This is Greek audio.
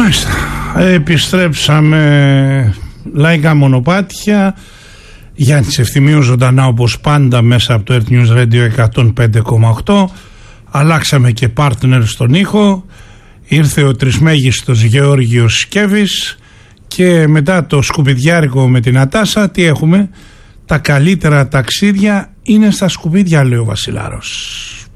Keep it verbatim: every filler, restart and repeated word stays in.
Μάλιστα. Επιστρέψαμε. Λαϊκά μονοπάτια. Γιάννης Ευθυμίου ζωντανά όπως πάντα μέσα από το Earth News Radio εκατόν πέντε κόμμα οκτώ. Αλλάξαμε και partner στον ήχο. Ήρθε ο τρισμέγιστος Γεώργιος Σκέβης. Και μετά το σκουπιδιάρικο με την Ατάσα, τι έχουμε? Τα καλύτερα ταξίδια είναι στα σκουπίδια, λέει ο Βασιλάρος.